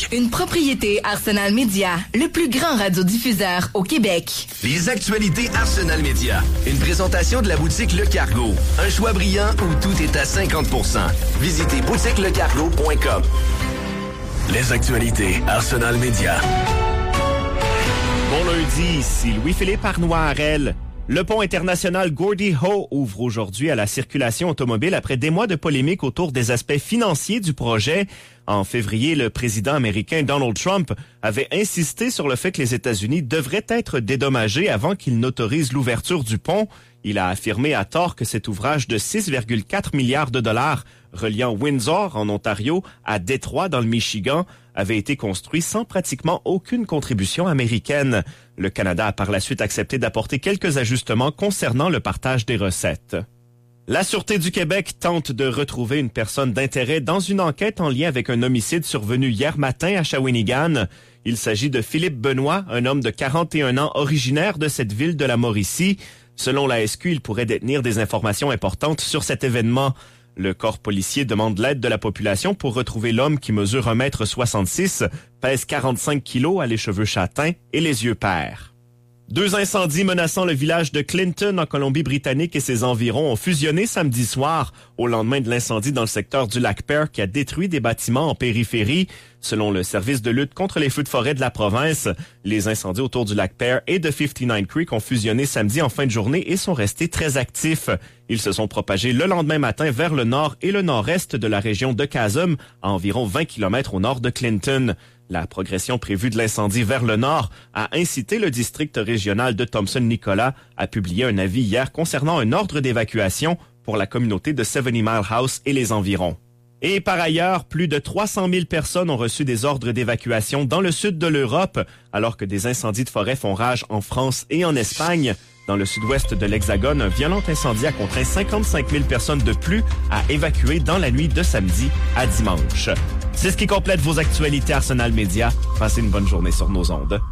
une propriété Arsenal Média, le plus grand radiodiffuseur au Québec. Les actualités Arsenal Média. Une présentation de la boutique Le Cargo. Un choix brillant où tout est à 50%. Visitez boutiquelecargo.com. Les actualités Arsenal Média. Bon lundi, ici Louis-Philippe Arnoirel. Le pont international Gordie Howe ouvre aujourd'hui à la circulation automobile après des mois de polémique autour des aspects financiers du projet. En février, le président américain Donald Trump avait insisté sur le fait que les États-Unis devraient être dédommagés avant qu'il n'autorise l'ouverture du pont. Il a affirmé à tort que cet ouvrage de 6,4 milliards de dollars reliant Windsor, en Ontario, à Détroit, dans le Michigan, avait été construit sans pratiquement aucune contribution américaine. Le Canada a par la suite accepté d'apporter quelques ajustements concernant le partage des recettes. La Sûreté du Québec tente de retrouver une personne d'intérêt dans une enquête en lien avec un homicide survenu hier matin à Shawinigan. Il s'agit de Philippe Benoît, un homme de 41 ans originaire de cette ville de la Mauricie. Selon la SQ, il pourrait détenir des informations importantes sur cet événement. Le corps policier demande l'aide de la population pour retrouver l'homme qui mesure 1,66 m, pèse 45 kilos, a les cheveux châtains et les yeux pairs. 2 incendies menaçant le village de Clinton en Colombie-Britannique et ses environs ont fusionné samedi soir au lendemain de l'incendie dans le secteur du lac Pearl qui a détruit des bâtiments en périphérie. Selon le service de lutte contre les feux de forêt de la province, les incendies autour du lac Pearl et de 59 Creek ont fusionné samedi en fin de journée et sont restés très actifs. Ils se sont propagés le lendemain matin vers le nord et le nord-est de la région de Chasm, à environ 20 km au nord de Clinton. La progression prévue de l'incendie vers le nord a incité le district régional de Thompson-Nicolas à publier un avis hier concernant un ordre d'évacuation pour la communauté de 70 Mile House et les environs. Et par ailleurs, plus de 300 000 personnes ont reçu des ordres d'évacuation dans le sud de l'Europe, alors que des incendies de forêt font rage en France et en Espagne. Dans le sud-ouest de l'Hexagone, un violent incendie a contraint 55 000 personnes de plus à évacuer dans la nuit de samedi à dimanche. C'est ce qui complète vos actualités Arsenal Média. Passez une bonne journée sur nos ondes.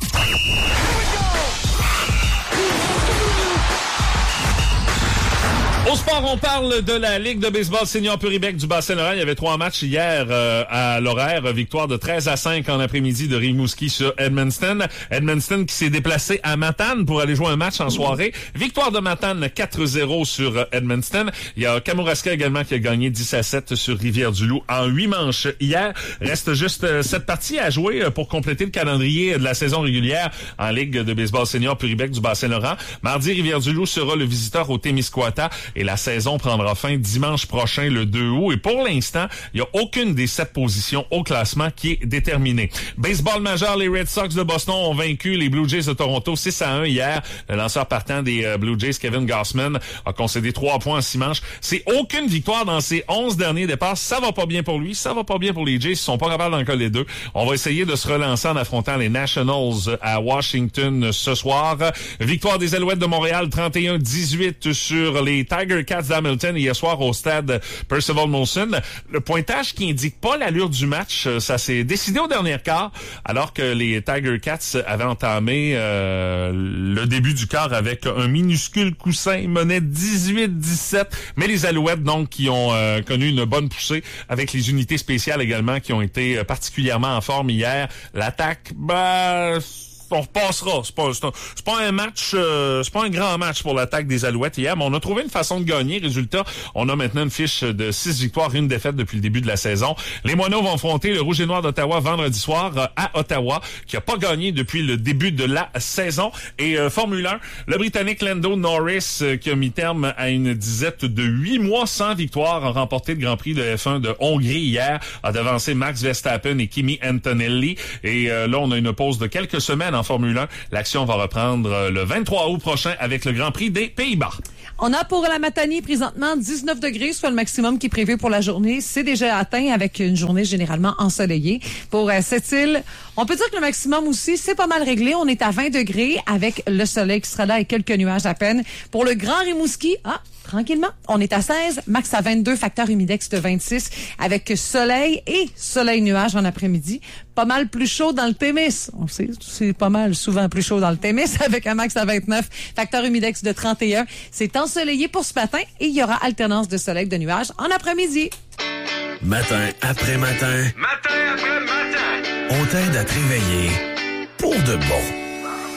Au sport, on parle de la Ligue de baseball senior Puribec du Bas-Saint-Laurent. Il y avait 3 matchs hier à l'horaire. Victoire de 13-5 en après-midi de Rimouski sur Edmundston. Edmundston qui s'est déplacé à Matane pour aller jouer un match en soirée. Victoire de Matane 4-0 sur Edmundston. Il y a Kamouraska également qui a gagné 10-7 sur Rivière-du-Loup en 8 manches hier. Reste juste 7 parties à jouer pour compléter le calendrier de la saison régulière en Ligue de baseball senior Puribec du Bas-Saint-Laurent. Mardi, Rivière-du-Loup sera le visiteur au Témiscouata. Et la saison prendra fin dimanche prochain, le 2 août. Et pour l'instant, il n'y a aucune des 7 positions au classement qui est déterminée. Baseball majeur, les Red Sox de Boston ont vaincu les Blue Jays de Toronto 6-1 hier. Le lanceur partant des Blue Jays, Kevin Gausman, a concédé 3 points en 6 manches. C'est aucune victoire dans ses 11 derniers départs. Ça va pas bien pour lui. Ça va pas bien pour les Jays. Ils sont pas capables d'en coller 2. On va essayer de se relancer en affrontant les Nationals à Washington ce soir. Victoire des Alouettes de Montréal, 31-18 sur les Tiger Cats d'Hamilton hier soir au stade Percival Molson. Le pointage qui indique pas l'allure du match, ça s'est décidé au dernier quart, alors que les Tiger Cats avaient entamé le début du quart avec un minuscule coussin. Ils menaient 18-17, mais les Alouettes donc qui ont connu une bonne poussée avec les unités spéciales également qui ont été particulièrement en forme hier. L'attaque, on repassera. C'est pas un match, c'est pas un grand match pour l'attaque des Alouettes hier, mais on a trouvé une façon de gagner. Résultat, on a maintenant une fiche de 6 victoires et 1 défaite depuis le début de la saison. Les Moineaux vont affronter le Rouge et Noir d'Ottawa vendredi soir à Ottawa, qui a pas gagné depuis le début de la saison. Et Formule 1, le Britannique Lando Norris, qui a mis terme à une disette de 8 mois sans victoire, a remporté le Grand Prix de F1 de Hongrie hier, a devancé Max Verstappen et Kimi Antonelli. Et là, on a une pause de quelques semaines en Formule 1. L'action va reprendre le 23 août prochain avec le Grand Prix des Pays-Bas. On a pour la Matanie présentement 19 degrés, soit le maximum qui est prévu pour la journée. C'est déjà atteint avec une journée généralement ensoleillée. Pour cette île, on peut dire que le maximum aussi, c'est pas mal réglé. On est à 20 degrés avec le soleil qui sera là et quelques nuages à peine. Pour le Grand Rimouski, tranquillement, on est à 16, max à 22, facteur humidex de 26, avec soleil et soleil-nuage en après-midi. Pas mal plus chaud dans le Témis. On sait, c'est pas mal souvent plus chaud dans le Témis, avec un max à 29, facteur humidex de 31. C'est ensoleillé pour ce matin et il y aura alternance de soleil et de nuages en après-midi. Matin après matin. Matin après matin. on t'aide à te réveiller pour de bon.